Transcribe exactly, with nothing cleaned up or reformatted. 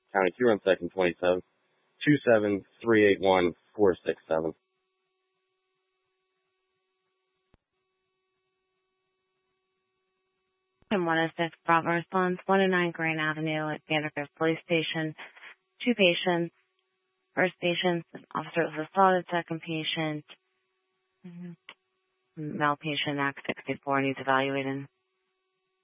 County two on second twenty-seven, two seven three eight one four six seven. And one oh six Bravo response, one oh nine Grand Avenue at Vandergrift Police Station. Two patients. First patient, an officer was assaulted. Second patient, mm-hmm. male patient, Act sixty-four, needs evaluated.